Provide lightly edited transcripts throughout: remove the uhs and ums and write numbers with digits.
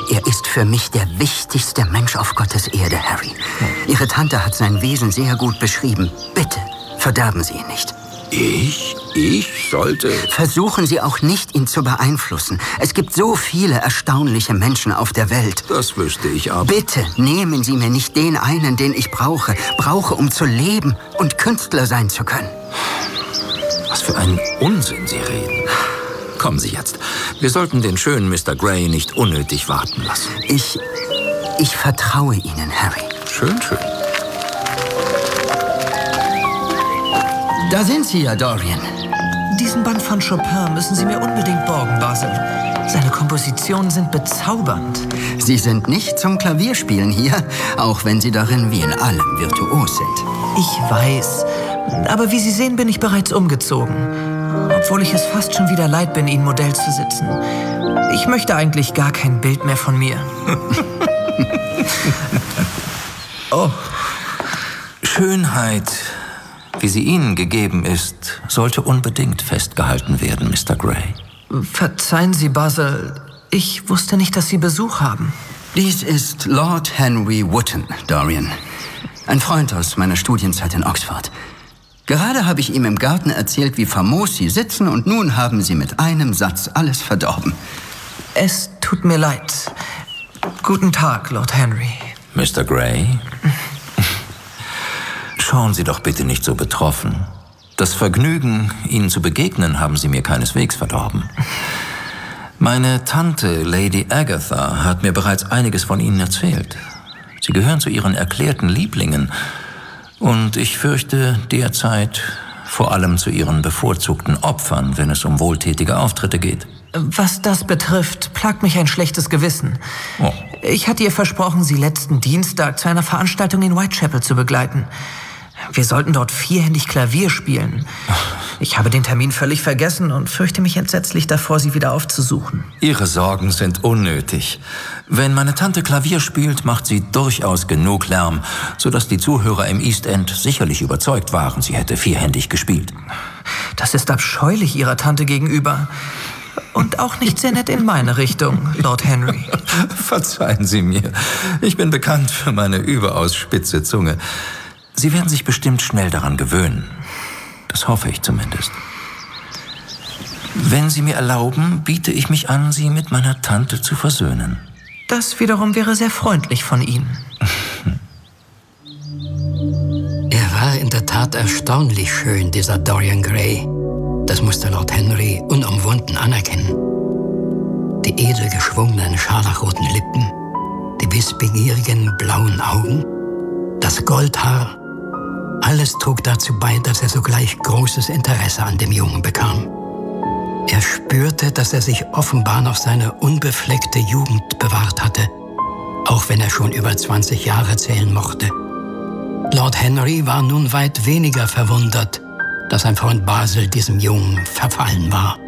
Er ist für mich der wichtigste Mensch auf Gottes Erde, Harry. Ihre Tante hat sein Wesen sehr gut beschrieben. Bitte, verderben Sie ihn nicht. Ich sollte... Versuchen Sie auch nicht, ihn zu beeinflussen. Es gibt so viele erstaunliche Menschen auf der Welt. Das wüsste ich aber. Bitte nehmen Sie mir nicht den einen, den ich brauche, um zu leben und Künstler sein zu können. Was für einen Unsinn Sie reden. Kommen Sie jetzt. Wir sollten den schönen Mr. Gray nicht unnötig warten lassen. Ich vertraue Ihnen, Harry. Schön. Da sind Sie ja, Dorian. Diesen Band von Chopin müssen Sie mir unbedingt borgen, Basil. Seine Kompositionen sind bezaubernd. Sie sind nicht zum Klavierspielen hier, auch wenn Sie darin wie in allem virtuos sind. Ich weiß, aber wie Sie sehen, bin ich bereits umgezogen. Obwohl ich es fast schon wieder leid bin, Ihnen Modell zu sitzen. Ich möchte eigentlich gar kein Bild mehr von mir. Oh. Schönheit, wie sie Ihnen gegeben ist, sollte unbedingt festgehalten werden, Mr. Gray. Verzeihen Sie, Basil. Ich wusste nicht, dass Sie Besuch haben. Dies ist Lord Henry Wotton, Dorian. Ein Freund aus meiner Studienzeit in Oxford. Gerade habe ich ihm im Garten erzählt, wie famos Sie sitzen, und nun haben Sie mit einem Satz alles verdorben. Es tut mir leid. Guten Tag, Lord Henry. Mr. Gray? Schauen Sie doch bitte nicht so betroffen. Das Vergnügen, Ihnen zu begegnen, haben Sie mir keineswegs verdorben. Meine Tante, Lady Agatha, hat mir bereits einiges von Ihnen erzählt. Sie gehören zu ihren erklärten Lieblingen. Und ich fürchte derzeit vor allem zu ihren bevorzugten Opfern, wenn es um wohltätige Auftritte geht. Was das betrifft, plagt mich ein schlechtes Gewissen. Oh. Ich hatte ihr versprochen, Sie letzten Dienstag zu einer Veranstaltung in Whitechapel zu begleiten. Wir sollten dort vierhändig Klavier spielen. Ich habe den Termin völlig vergessen und fürchte mich entsetzlich davor, Sie wieder aufzusuchen. Ihre Sorgen sind unnötig. Wenn meine Tante Klavier spielt, macht sie durchaus genug Lärm, sodass die Zuhörer im East End sicherlich überzeugt waren, sie hätte vierhändig gespielt. Das ist abscheulich Ihrer Tante gegenüber. Und auch nicht sehr nett in meine Richtung, Lord Henry. Verzeihen Sie mir. Ich bin bekannt für meine überaus spitze Zunge. Sie werden sich bestimmt schnell daran gewöhnen. Das hoffe ich zumindest. Wenn Sie mir erlauben, biete ich mich an, Sie mit meiner Tante zu versöhnen. Das wiederum wäre sehr freundlich von Ihnen. Er war in der Tat erstaunlich schön, dieser Dorian Gray. Das musste Lord Henry unumwunden anerkennen. Die edel geschwungenen scharlachroten Lippen, die wissbegierigen blauen Augen, das Goldhaar. Alles trug dazu bei, dass er sogleich großes Interesse an dem Jungen bekam. Er spürte, dass er sich offenbar noch seine unbefleckte Jugend bewahrt hatte, auch wenn er schon über 20 Jahre zählen mochte. Lord Henry war nun weit weniger verwundert, dass sein Freund Basil diesem Jungen verfallen war.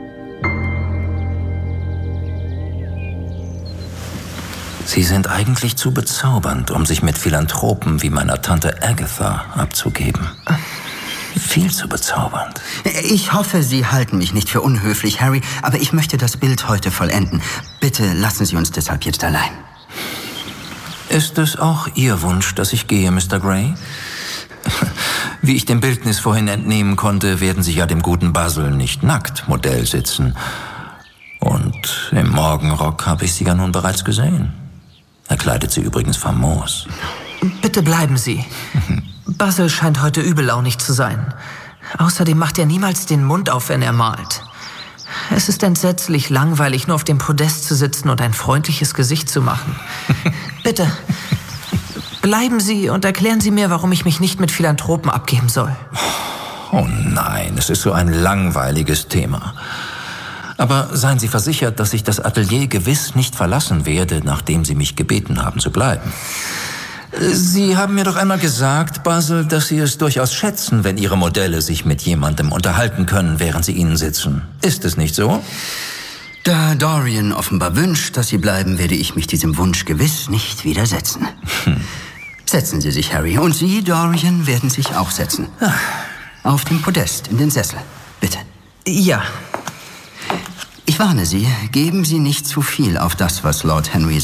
Sie sind eigentlich zu bezaubernd, um sich mit Philanthropen wie meiner Tante Agatha abzugeben. Viel zu bezaubernd. Ich hoffe, Sie halten mich nicht für unhöflich, Harry, aber ich möchte das Bild heute vollenden. Bitte lassen Sie uns deshalb jetzt allein. Ist es auch Ihr Wunsch, dass ich gehe, Mr. Gray? Wie ich dem Bildnis vorhin entnehmen konnte, werden Sie ja dem guten Basil nicht nackt Modell sitzen. Und im Morgenrock habe ich Sie ja nun bereits gesehen. Er kleidet sie übrigens famos. Bitte bleiben Sie. Basil scheint heute übellaunig zu sein. Außerdem macht er niemals den Mund auf, wenn er malt. Es ist entsetzlich langweilig, nur auf dem Podest zu sitzen und ein freundliches Gesicht zu machen. Bitte, bleiben Sie und erklären Sie mir, warum ich mich nicht mit Philanthropen abgeben soll. Oh nein, es ist so ein langweiliges Thema. Aber seien Sie versichert, dass ich das Atelier gewiss nicht verlassen werde, nachdem Sie mich gebeten haben zu bleiben. Sie haben mir doch einmal gesagt, Basil, dass Sie es durchaus schätzen, wenn Ihre Modelle sich mit jemandem unterhalten können, während sie Ihnen sitzen. Ist es nicht so? Da Dorian offenbar wünscht, dass Sie bleiben, werde ich mich diesem Wunsch gewiss nicht widersetzen. Setzen Sie sich, Harry. Und Sie, Dorian, werden sich auch setzen. Auf dem Podest, in den Sessel. Bitte. Ja. Ich warne Sie, geben Sie nicht zu viel auf das, was Lord Henry